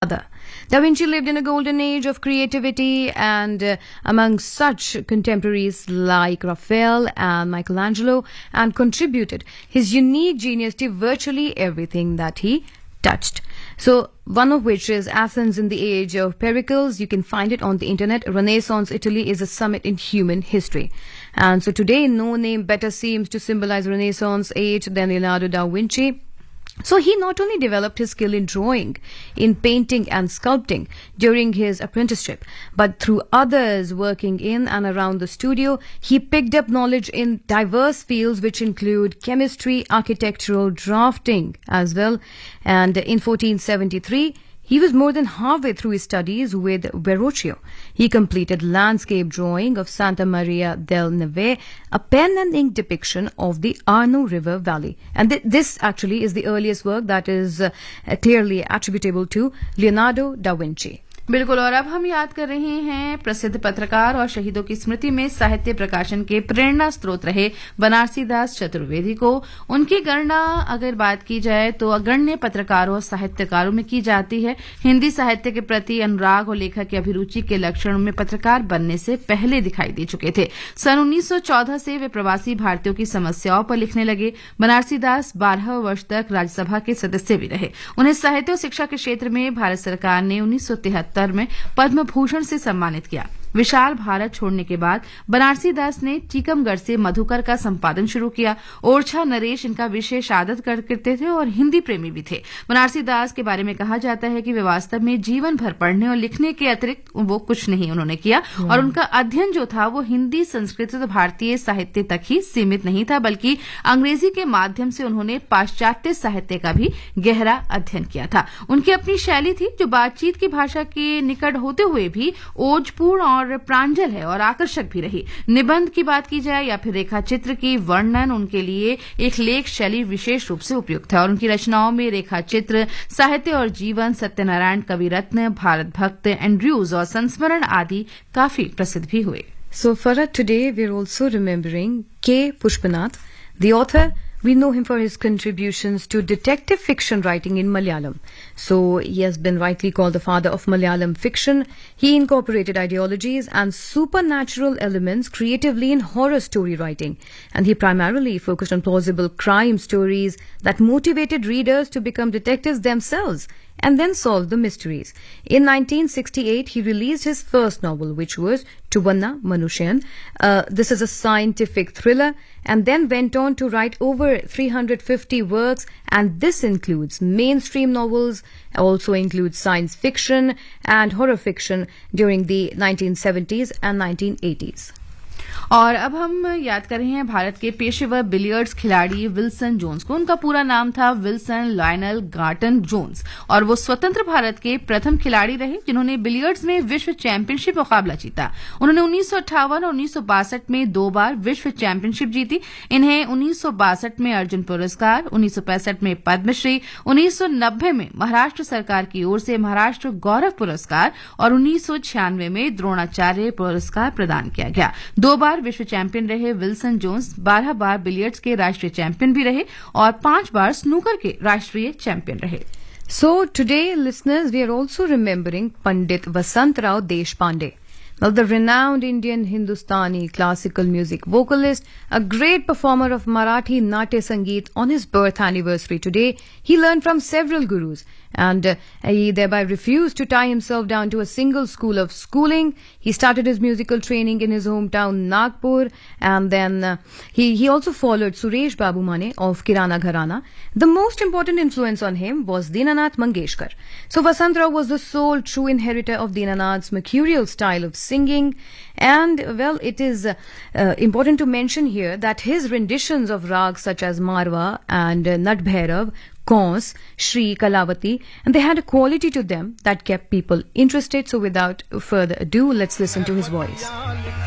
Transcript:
another. Da Vinci lived in a golden age of creativity, and among such contemporaries like Raphael and Michelangelo, and contributed his unique genius to virtually everything that he touched. So one of which is Athens in the age of Pericles. You can find it on the internet. Renaissance Italy is a summit in human history. And so today, no name better seems to symbolize Renaissance age than Leonardo da Vinci. So he not only developed his skill in drawing, in painting and sculpting during his apprenticeship, but through others working in and around the studio, he picked up knowledge in diverse fields which include chemistry, architectural drafting as well. And in 1473, he was more than halfway through his studies with Verrocchio. He completed landscape drawing of Santa Maria del Neve, a pen and ink depiction of the Arno River Valley. And this actually is the earliest work that is clearly attributable to Leonardo da Vinci. बिल्कुल। और अब हम याद कर रहे हैं प्रसिद्ध पत्रकार और शहीदों की स्मृति में साहित्य प्रकाशन के प्रेरणा स्रोत रहे बनारसी दास चतुर्वेदी को। उनकी गणना अगर बात की जाए तो अग्रण्य पत्रकारों और साहित्यकारों में की जाती है। हिंदी साहित्य के प्रति अनुराग और लेखक की अभिरुचि के लक्षण में पत्रकार बनने से पहले दिखाई दे चुके थे। सन 1914 से वे प्रवासी भारतीयों की समस्याओं पर लिखने लगे। बनारसी दास 12 वर्ष तक राज्यसभा के सदस्य भी रहे। उन्हें साहित्य और शिक्षा के क्षेत्र में भारत सरकार ने 1973 में पद्म भूषण से सम्मानित किया। विशाल भारत छोड़ने के बाद बनारसी दास ने टीकमगढ़ से मधुकर का संपादन शुरू किया। ओरछा नरेश इनका विशेष आदत करते थे और हिंदी प्रेमी भी थे। बनारसी दास के बारे में कहा जाता है कि वे वास्तव में जीवन भर पढ़ने और लिखने के अतिरिक्त वो कुछ नहीं उन्होंने किया, और उनका अध्ययन जो था वो हिंदी, संस्कृत और भारतीय साहित्य तक ही सीमित नहीं था, बल्कि अंग्रेजी के माध्यम से उन्होंने पाश्चात्य साहित्य का भी गहरा अध्ययन किया था। उनकी अपनी शैली थी जो बातचीत की भाषा के निकट होते हुए भी ओजपूर्ण और प्रांजल है और आकर्षक भी रही। निबंध की बात की जाए या फिर रेखा चित्र की वर्णन, उनके लिए एक लेख शैली विशेष रूप से उपयुक्त है, और उनकी रचनाओं में रेखा चित्र, साहित्य और जीवन, सत्यनारायण कविरत्न, भारत भक्त, एंड्रयूज और संस्मरण आदि काफी प्रसिद्ध भी हुए। So Farad, today we are also remembering K. Pushpanath, the author. We know him for his contributions to detective fiction writing in Malayalam. So he has been rightly called the father of Malayalam fiction. He incorporated ideologies and supernatural elements creatively in horror story writing. And he primarily focused on plausible crime stories that motivated readers to become detectives themselves and then solve the mysteries. In 1968, he released his first novel, which was Tuvanna Manushayan. This is a scientific thriller, and then went on to write over 350 works, and this includes mainstream novels, also includes science fiction and horror fiction during the 1970s and 1980s. और अब हम याद कर रहे हैं भारत के पेशेवर billiards खिलाड़ी विल्सन जोन्स को। उनका पूरा नाम था विल्सन लायनल गार्टन जोन्स, और वो स्वतंत्र भारत के प्रथम खिलाड़ी रहे जिन्होंने बिलियर्ड्स में विश्व चैंपियनशिप मुकाबला जीता। उन्होंने 1958 और 1962 में 2 बार विश्व चैंपियनशिप जीती। इन्हें 1962 में अर्जुन पुरस्कार, 1965 में पद्मश्री, 1990 में महाराष्ट्र सरकार की ओर से महाराष्ट्र गौरव पुरस्कार और 1996 में द्रोणाचार्य पुरस्कार प्रदान किया गया। 2 बार विश्व चैंपियन रहे विल्सन जोन्स, 12 बार बिलियर्ड्स के राष्ट्रीय चैंपियन भी रहे और 5 बार स्नूकर के राष्ट्रीय चैंपियन रहे। So today, listeners, we are also remembering Pandit Vasantrao Deshpande. Well, the renowned Indian Hindustani classical music vocalist, a great performer of Marathi Natya Sangeet. On his birth anniversary today, he learned from several gurus, and he thereby refused to tie himself down to a single school of schooling. He started his musical training in his hometown Nagpur, and then he also followed Suresh Babu Mane of Kirana Gharana. The most important influence on him was Dinanath Mangeshkar. So Vasantrao was the sole true inheritor of Dinanath's mercurial style of singing, and well, it is important to mention here that his renditions of rags such as Marwa and Nat Bhairav, Kons, Shri, Kalavati, and they had a quality to them that kept people interested. So without further ado, let's listen to his voice.